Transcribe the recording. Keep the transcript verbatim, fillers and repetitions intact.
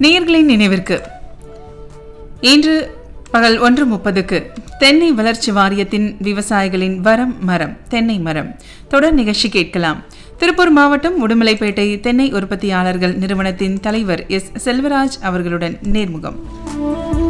நேயர்களின் நினைவிற்கு இன்று பகல் ஒன்று முப்பதுக்கு தென்னை வளர்ச்சி வாரியத்தின் விவசாயிகளின் வரம் மரம் தென்னை மரம் தொடர் நிகழ்ச்சி கேட்கலாம். திருப்பூர் மாவட்டம் உடுமலைப்பேட்டை தென்னை உற்பத்தியாளர்கள் நிறுவனத்தின் தலைவர் எஸ் செல்வராஜ் அவர்களுடன் நேர்முகம்.